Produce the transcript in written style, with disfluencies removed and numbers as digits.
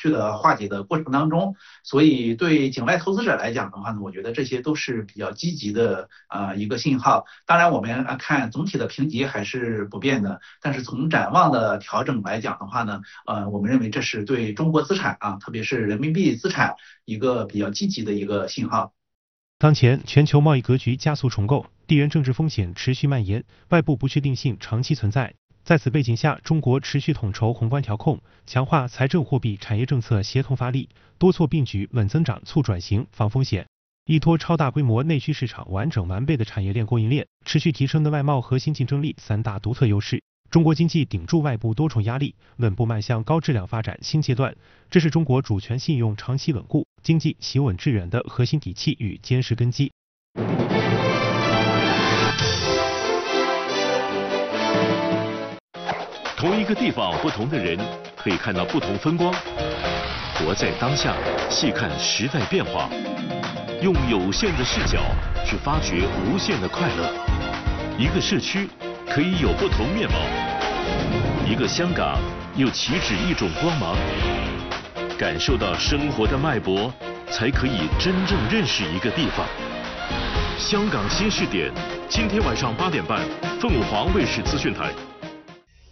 续的化解的过程当中。所以对境外投资者来讲的话呢，我觉得这些都是比较积极的一个信号。当然我们看总体的评级还是不变的，但是从展望的调整来讲的话呢，我们认为这是对中国资产特别是人民币资产一个比较积极的一个信号。 当前全球贸易格局加速重构，地缘政治风险持续蔓延，外部不确定性长期存在。在此背景下，中国持续统筹宏观调控，强化财政货币产业政策协同发力，多措并举稳增长促转型防风险，依托超大规模内需市场完整完备的产业链供应链，持续提升的外贸核心竞争力三大独特优势。中国经济顶住外部多重压力，稳步迈向高质量发展新阶段，这是中国主权信用长期稳固、经济行稳致远的核心底气与坚实根基。 同一个地方，不同的人可以看到不同风光。活在当下，细看时代变化，用有限的视角去发掘无限的快乐。一个社区可以有不同面貌，一个香港又岂止一种光芒？感受到生活的脉搏，才可以真正认识一个地方。香港新视点，今天晚上8点半，凤凰卫视资讯台。